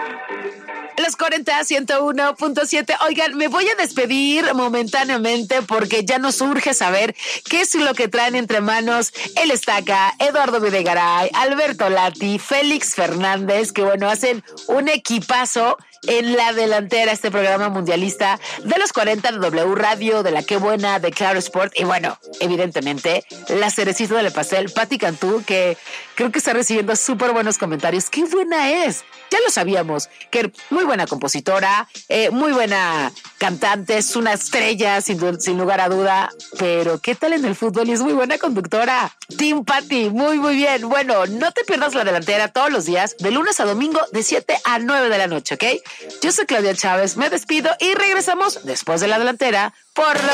Los 40, 101.7. Oigan, me voy a despedir momentáneamente porque ya nos urge saber qué es lo que traen entre manos el Estaca, Eduardo Videgaray, Alberto Lati, Félix Fernández, que bueno, hacen un equipazo en la delantera este programa mundialista de los 40 de W Radio, de la Qué Buena, de Claro Sport y bueno, evidentemente la cerecita del pastel, Patti Cantú, que creo que está recibiendo súper buenos comentarios. ¡Qué buena es! Ya lo sabíamos, que muy buena compositora, muy buena cantante, es una estrella sin lugar a duda, pero ¿qué tal en el fútbol? Y es muy buena conductora. Team Patti, muy bien. Bueno, no te pierdas la delantera todos los días, de lunes a domingo, de 7 a 9 de la noche, ¿ok? Yo soy Claudia Chávez, me despido y regresamos después de la delantera por